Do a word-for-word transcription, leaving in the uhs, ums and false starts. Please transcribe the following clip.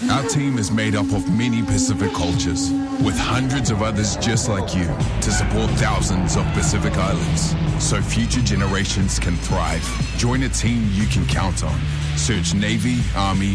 Our team is made up of many Pacific cultures, with hundreds of others just like you, to support thousands of Pacific Islands, so future generations can thrive. Join a team you can count on. Search Navy, Army,